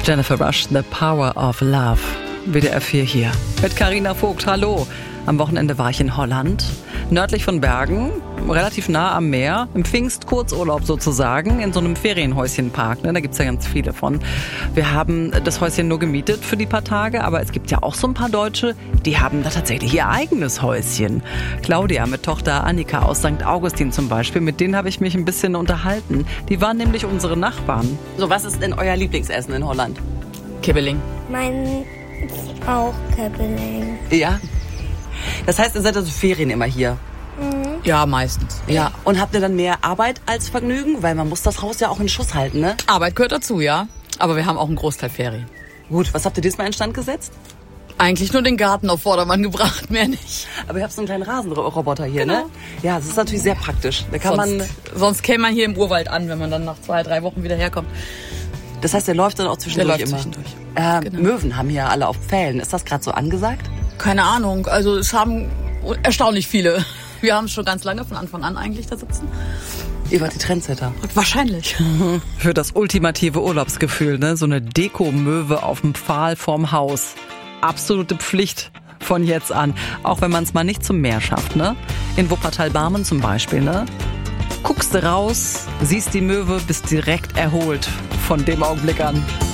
Jennifer Rush, The Power of Love. WDR 4 hier. Mit Carina Vogt, hallo. Am Wochenende war ich in Holland, nördlich von Bergen, relativ nah am Meer, im Pfingstkurzurlaub sozusagen, in so einem Ferienhäuschenpark. Da gibt's ja ganz viele von. Wir haben das Häuschen nur gemietet für die paar Tage, aber es gibt ja auch so ein paar Deutsche, die haben da tatsächlich ihr eigenes Häuschen. Claudia mit Tochter Annika aus St. Augustin zum Beispiel, mit denen habe ich mich ein bisschen unterhalten. Die waren nämlich unsere Nachbarn. So, was ist denn euer Lieblingsessen in Holland? Kibbeling. Mein ist auch Kibbeling. Ja? Das heißt, ihr seid also Ferien immer hier? Ja, meistens. Ja. Und habt ihr dann mehr Arbeit als Vergnügen? Weil man muss das Haus ja auch in Schuss halten, ne? Arbeit gehört dazu, ja. Aber wir haben auch einen Großteil Ferien. Gut, was habt ihr diesmal instand gesetzt? Eigentlich nur den Garten auf Vordermann gebracht, mehr nicht. Aber ihr habt so einen kleinen Rasenroboter hier, ne? Ja, das ist natürlich sehr praktisch. Da kann Sonst käme man hier im Urwald an, wenn man dann nach 2-3 Wochen wieder herkommt. Das heißt, der läuft dann auch zwischendurch immer? Zwischendurch. Genau. Möwen haben hier alle auf Pfählen. Ist das gerade so angesagt? Keine Ahnung, also es haben erstaunlich viele. Wir haben es schon ganz lange, von Anfang an eigentlich da sitzen. Ihr wart die Trendsetter. Wahrscheinlich. Für das ultimative Urlaubsgefühl, ne? So eine Deko-Möwe auf dem Pfahl vorm Haus. Absolute Pflicht von jetzt an. Auch wenn man es mal nicht zum Meer schafft, ne? In Wuppertal-Barmen zum Beispiel, ne? Guckst du raus, siehst die Möwe, bist direkt erholt von dem Augenblick an.